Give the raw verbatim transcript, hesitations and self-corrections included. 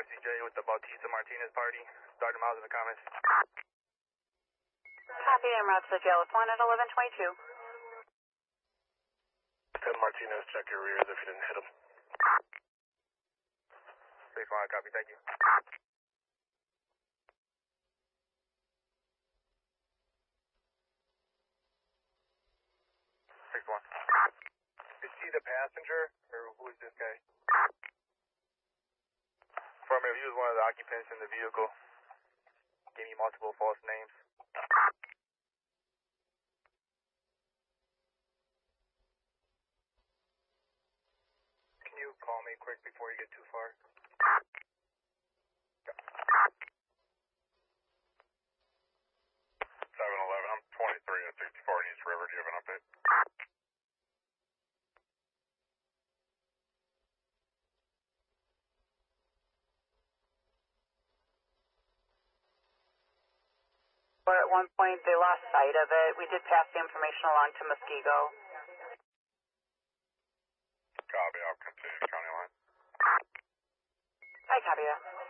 R C J with the Bautista Martinez party. Sergeant Miles in the comments. Copy, en route to the jail with one at eleven twenty-two. ten Martinez, check your rears if you didn't hit him. six one, copy, thank you. six one. Is he the passenger, or who is this guy? Affirmative, he was one of the occupants in the vehicle. Gave me multiple false names. Can you call me quick before you get too far? seven eleven, I'm twenty-three at sixty-four in East River. Do you have an update? Or at one point they lost sight of it. We did pass the information along to Muskego. Copy, I'll continue county line. I copy that.